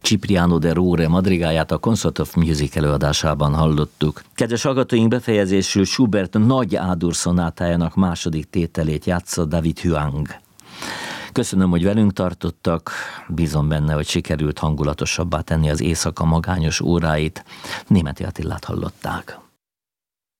Cipriano de Rore madrigáját a Concert of Music előadásában hallottuk. Kedves hallgatóink, befejezésül Schubert nagy A-dur szonátájának második tételét játszott David Huang. Köszönöm, hogy velünk tartottak, bízom benne, hogy sikerült hangulatosabbá tenni az éjszaka magányos óráit. Németi Attilát hallották.